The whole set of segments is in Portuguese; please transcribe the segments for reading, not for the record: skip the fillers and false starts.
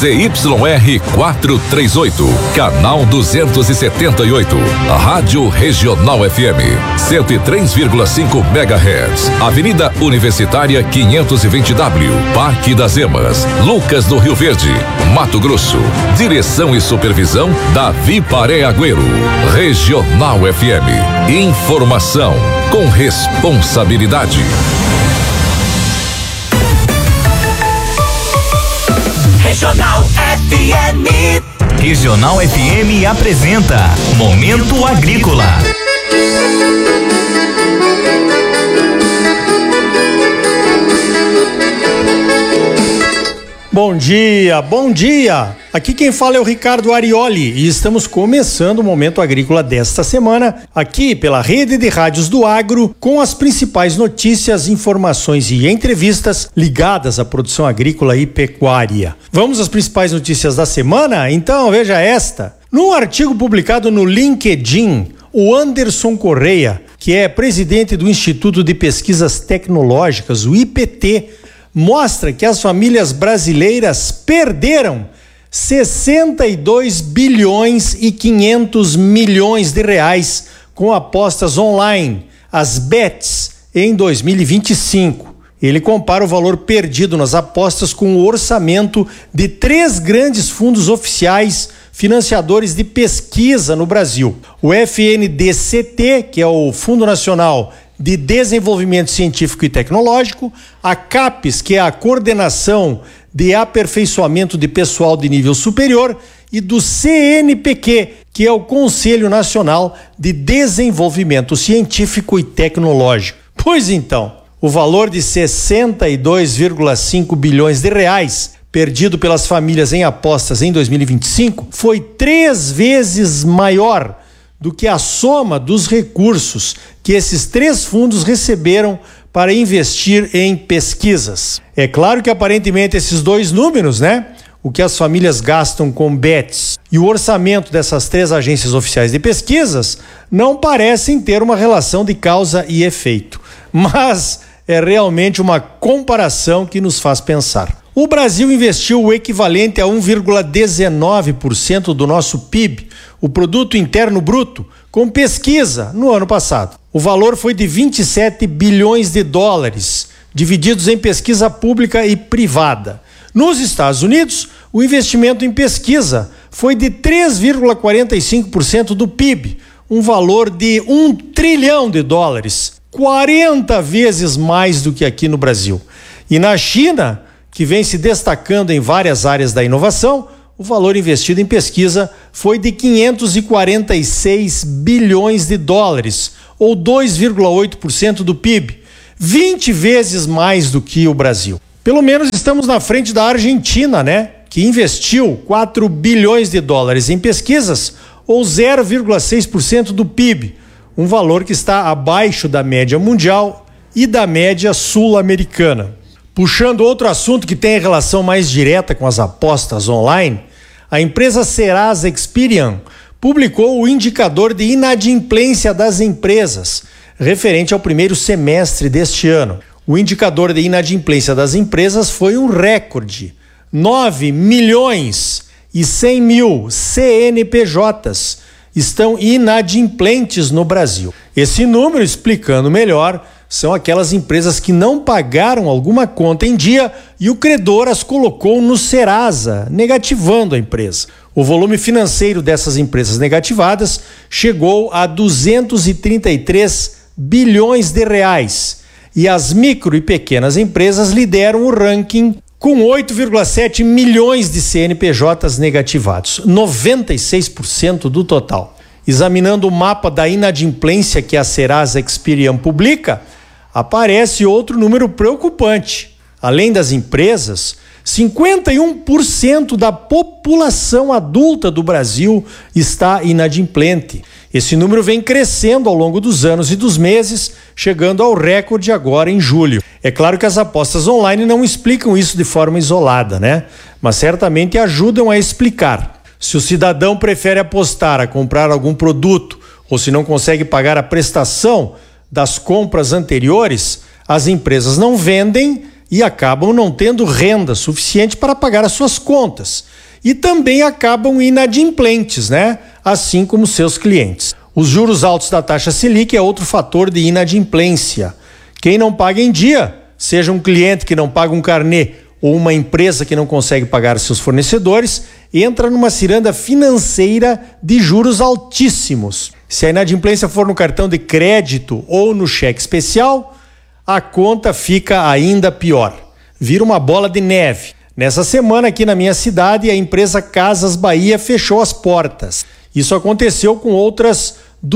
ZYR 438, canal 278, Rádio Regional FM, 103,5 MHz, Avenida Universitária 520W, Parque das Emas, Lucas do Rio Verde, Mato Grosso. Direção e supervisão Davi Paré Agüero. Regional FM, informação com responsabilidade. Regional FM. Regional FM apresenta Momento Agrícola. Bom dia, bom dia! Aqui quem fala é o Ricardo Arioli e estamos começando o Momento Agrícola desta semana, aqui pela Rede de Rádios do Agro, com as principais notícias, informações e entrevistas ligadas à produção agrícola e pecuária. Vamos às principais notícias da semana? Então veja esta. Num artigo publicado no LinkedIn, o Anderson Correia, que é presidente do Instituto de Pesquisas Tecnológicas, o IPT, mostra que as famílias brasileiras perderam 62 bilhões e 500 milhões de reais com apostas online, as bets, em 2025. Ele compara o valor perdido nas apostas com o orçamento de 3 grandes fundos oficiais financiadores de pesquisa no Brasil. O FNDCT, que é o Fundo Nacional de Desenvolvimento Científico e Tecnológico, a CAPES, que é a Coordenação de Aperfeiçoamento de Pessoal de Nível Superior, e do CNPq, que é o Conselho Nacional de Desenvolvimento Científico e Tecnológico. Pois então, o valor de 62,5 bilhões de reais perdido pelas famílias em apostas em 2025 foi 3 vezes maior do que a soma dos recursos que esses 3 fundos receberam para investir em pesquisas. É claro que aparentemente esses 2 números, o que as famílias gastam com bets e o orçamento dessas 3 agências oficiais de pesquisas, não parecem ter uma relação de causa e efeito. Mas é realmente uma comparação que nos faz pensar. O Brasil investiu o equivalente a 1,19% do nosso PIB, o Produto Interno Bruto, com pesquisa no ano passado. O valor foi de 27 bilhões de dólares, divididos em pesquisa pública e privada. Nos Estados Unidos, o investimento em pesquisa foi de 3,45% do PIB, um valor de 1 trilhão de dólares, 40 vezes mais do que aqui no Brasil. E na China, que vem se destacando em várias áreas da inovação, o valor investido em pesquisa foi de 546 bilhões de dólares, ou 2,8% do PIB, 20 vezes mais do que o Brasil. Pelo menos estamos na frente da Argentina, que investiu 4 bilhões de dólares em pesquisas, ou 0,6% do PIB, um valor que está abaixo da média mundial e da média sul-americana. Puxando outro assunto que tem relação mais direta com as apostas online, a empresa Serasa Experian publicou o indicador de inadimplência das empresas, referente ao primeiro semestre deste ano. O indicador de inadimplência das empresas foi um recorde: 9 milhões e 100 mil CNPJs estão inadimplentes no Brasil. Esse número, explicando melhor, são aquelas empresas que não pagaram alguma conta em dia e o credor as colocou no Serasa, negativando a empresa. O volume financeiro dessas empresas negativadas chegou a 233 bilhões de reais e as micro e pequenas empresas lideram o ranking com 8,7 milhões de CNPJs negativados, 96% do total. Examinando o mapa da inadimplência que a Serasa Experian publica, aparece outro número preocupante. Além das empresas, 51% da população adulta do Brasil está inadimplente. Esse número vem crescendo ao longo dos anos e dos meses, chegando ao recorde agora em julho. É claro que as apostas online não explicam isso de forma isolada, mas certamente ajudam a explicar. Se o cidadão prefere apostar a comprar algum produto ou se não consegue pagar a prestação das compras anteriores, as empresas não vendem e acabam não tendo renda suficiente para pagar as suas contas. E também acabam inadimplentes, né? Assim como seus clientes. Os juros altos da taxa Selic é outro fator de inadimplência. Quem não paga em dia, seja um cliente que não paga um carnê ou uma empresa que não consegue pagar seus fornecedores, entra numa ciranda financeira de juros altíssimos. Se a inadimplência for no cartão de crédito ou no cheque especial, a conta fica ainda pior. Vira uma bola de neve. Nessa semana aqui na minha cidade, a empresa Casas Bahia fechou as portas. Isso aconteceu com outras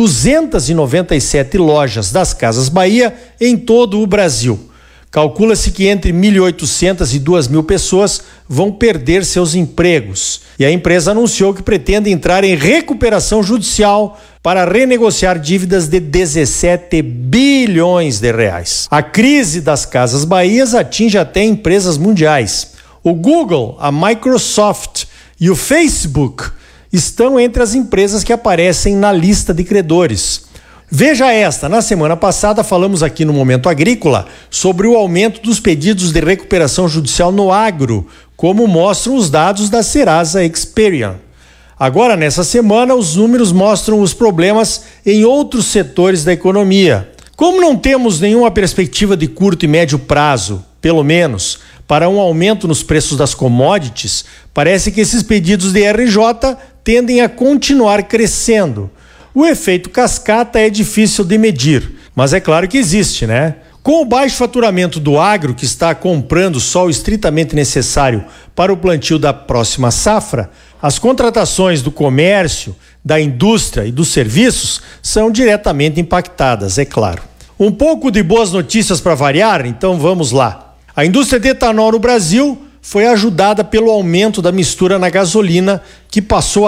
297 lojas das Casas Bahia em todo o Brasil. Calcula-se que entre 1.800 e 2.000 pessoas vão perder seus empregos. E a empresa anunciou que pretende entrar em recuperação judicial para renegociar dívidas de 17 bilhões de reais. A crise das Casas Bahias atinge até empresas mundiais. O Google, a Microsoft e o Facebook estão entre as empresas que aparecem na lista de credores. Veja esta, na semana passada falamos aqui no Momento Agrícola sobre o aumento dos pedidos de recuperação judicial no agro, como mostram os dados da Serasa Experian. Agora, nessa semana, os números mostram os problemas em outros setores da economia. Como não temos nenhuma perspectiva de curto e médio prazo, pelo menos, para um aumento nos preços das commodities, parece que esses pedidos de RJ tendem a continuar crescendo. O efeito cascata é difícil de medir, mas é claro que existe, né? Com o baixo faturamento do agro, que está comprando só o estritamente necessário para o plantio da próxima safra, as contratações do comércio, da indústria e dos serviços são diretamente impactadas, é claro. Um pouco de boas notícias para variar, então vamos lá. A indústria de etanol no Brasil foi ajudada pelo aumento da mistura na gasolina, que passou a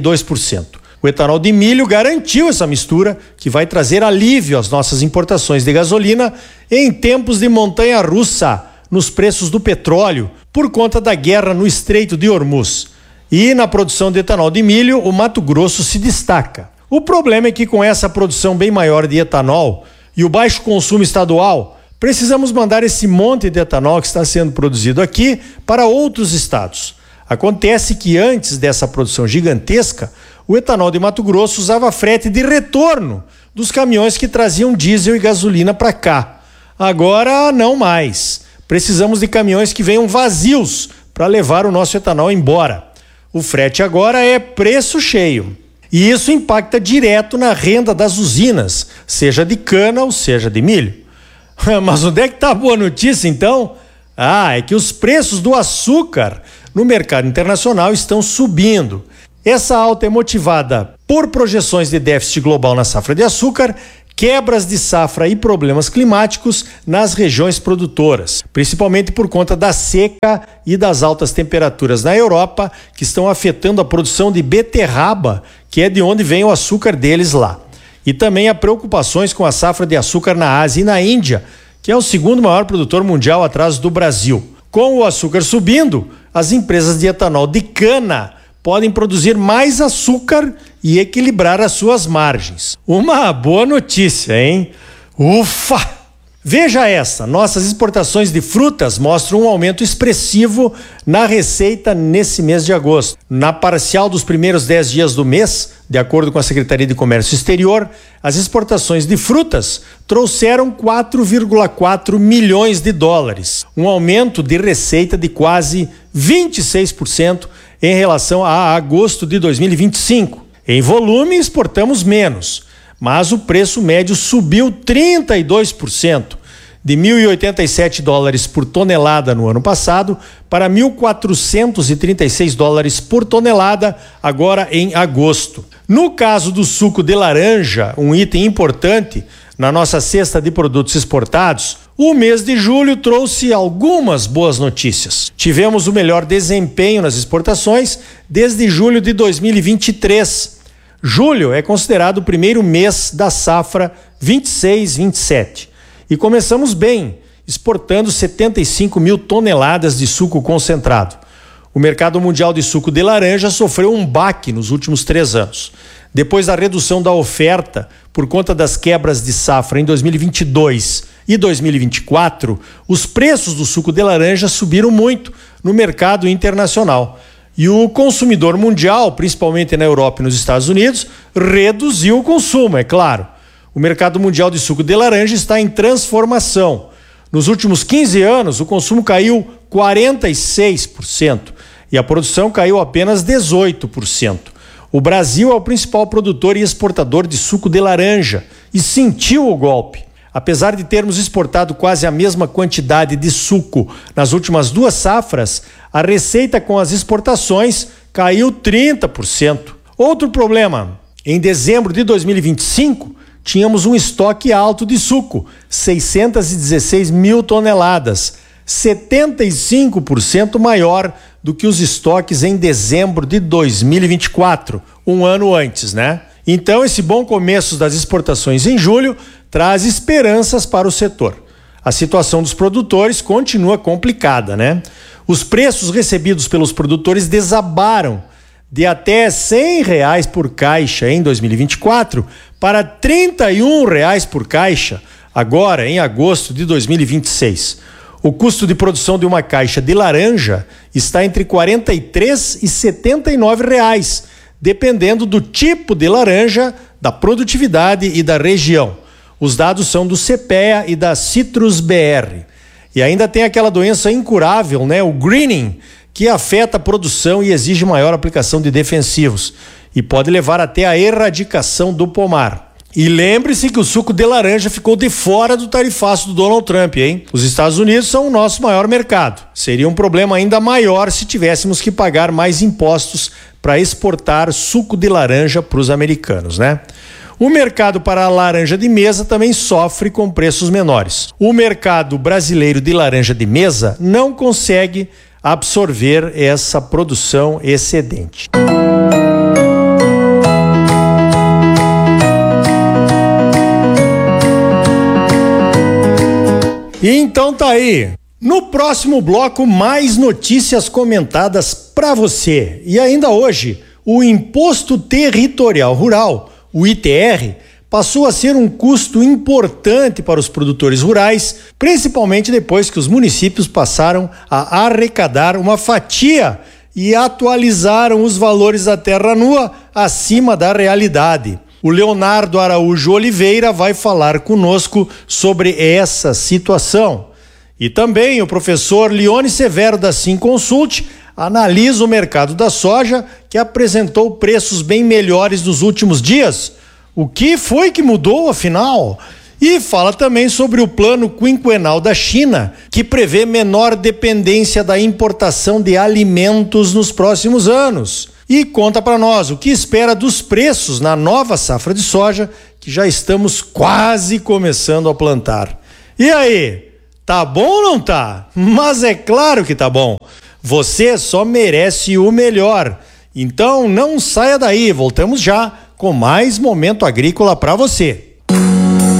32%. O etanol de milho garantiu essa mistura, que vai trazer alívio às nossas importações de gasolina em tempos de montanha-russa nos preços do petróleo, por conta da guerra no Estreito de Hormuz. E na produção de etanol de milho, o Mato Grosso se destaca. O problema é que com essa produção bem maior de etanol e o baixo consumo estadual, precisamos mandar esse monte de etanol que está sendo produzido aqui para outros estados. Acontece que antes dessa produção gigantesca, o etanol de Mato Grosso usava frete de retorno dos caminhões que traziam diesel e gasolina para cá. Agora não mais. Precisamos de caminhões que venham vazios para levar o nosso etanol embora. O frete agora é preço cheio. E isso impacta direto na renda das usinas, seja de cana ou seja de milho. Mas onde é que está a boa notícia então? É que os preços do açúcar no mercado internacional estão subindo. Essa alta é motivada por projeções de déficit global na safra de açúcar, quebras de safra e problemas climáticos nas regiões produtoras, principalmente por conta da seca e das altas temperaturas na Europa, que estão afetando a produção de beterraba, que é de onde vem o açúcar deles lá. E também há preocupações com a safra de açúcar na Ásia e na Índia, que é o segundo maior produtor mundial atrás do Brasil. Com o açúcar subindo, as empresas de etanol de cana podem produzir mais açúcar e equilibrar as suas margens. Uma boa notícia, hein? Ufa! Veja essa, nossas exportações de frutas mostram um aumento expressivo na receita nesse mês de agosto. Na parcial dos primeiros 10 dias do mês, de acordo com a Secretaria de Comércio Exterior, as exportações de frutas trouxeram 4,4 milhões de dólares, um aumento de receita de quase 26% em relação a agosto de 2025. Em volume, exportamos menos, mas o preço médio subiu 32%, de 1.087 dólares por tonelada no ano passado para 1.436 dólares por tonelada agora em agosto. No caso do suco de laranja, um item importante na nossa cesta de produtos exportados, o mês de julho trouxe algumas boas notícias. Tivemos o melhor desempenho nas exportações desde julho de 2023. Julho é considerado o primeiro mês da safra 26-27. E começamos bem, exportando 75 mil toneladas de suco concentrado. O mercado mundial de suco de laranja sofreu um baque nos últimos 3 anos. Depois da redução da oferta por conta das quebras de safra em 2022 e 2024, os preços do suco de laranja subiram muito no mercado internacional. E o consumidor mundial, principalmente na Europa e nos Estados Unidos, reduziu o consumo, é claro. O mercado mundial de suco de laranja está em transformação. Nos últimos 15 anos, o consumo caiu 46% e a produção caiu apenas 18%. O Brasil é o principal produtor e exportador de suco de laranja e sentiu o golpe. Apesar de termos exportado quase a mesma quantidade de suco nas últimas 2 safras, a receita com as exportações caiu 30%. Outro problema: em dezembro de 2025, tínhamos um estoque alto de suco, 616 mil toneladas, 75% maior do que os estoques em dezembro de 2024, um ano antes, né? Então, esse bom começo das exportações em julho traz esperanças para o setor. A situação dos produtores continua complicada, né? Os preços recebidos pelos produtores desabaram de até R$100 por caixa em 2024 para R$31 por caixa agora em agosto de 2026. O custo de produção de uma caixa de laranja está entre R$43 e R$79, dependendo do tipo de laranja, da produtividade e da região. Os dados são do CPEA e da Citrus BR. E ainda tem aquela doença incurável, né? O greening, que afeta a produção e exige maior aplicação de defensivos e pode levar até a erradicação do pomar. E lembre-se que o suco de laranja ficou de fora do tarifaço do Donald Trump, hein? Os Estados Unidos são o nosso maior mercado. Seria um problema ainda maior se tivéssemos que pagar mais impostos para exportar suco de laranja para os americanos, né? O mercado para a laranja de mesa também sofre com preços menores. O mercado brasileiro de laranja de mesa não consegue absorver essa produção excedente. E então tá aí. No próximo bloco, mais notícias comentadas para você. E ainda hoje, o Imposto Territorial Rural, o ITR, passou a ser um custo importante para os produtores rurais, principalmente depois que os municípios passaram a arrecadar uma fatia e atualizaram os valores da terra nua acima da realidade. O Leonardo Araújo Oliveira vai falar conosco sobre essa situação. E também o professor Leone Severo da Simconsult analisa o mercado da soja, que apresentou preços bem melhores nos últimos dias. O que foi que mudou, afinal? E fala também sobre o plano quinquenal da China, que prevê menor dependência da importação de alimentos nos próximos anos. E conta para nós o que espera dos preços na nova safra de soja, que já estamos quase começando a plantar. E aí, tá bom ou não tá? Mas é claro que tá bom. Você só merece o melhor. Então não saia daí, voltamos já com mais Momento Agrícola para você.